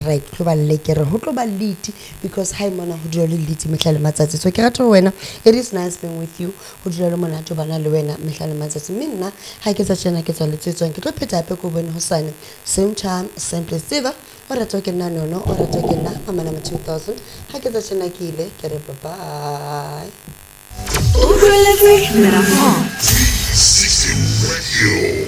right tlo ba lekere ho tlo ba liti because hi mona ho dula le liti mehla le matsatsi so ke rata wena it is nice being with you ho dula le mona to bana le wena mehla le matsatsi mme nna ha ke tsa tsena ke tsa le tsetswang ke tlo pheta hape ko bone hosane same time same place tseba o rata ke nna nono o rata ke nna amana 2000 ha ke tsa tsena ke ile ke re bye bye. Ukulele na hot. System Radio.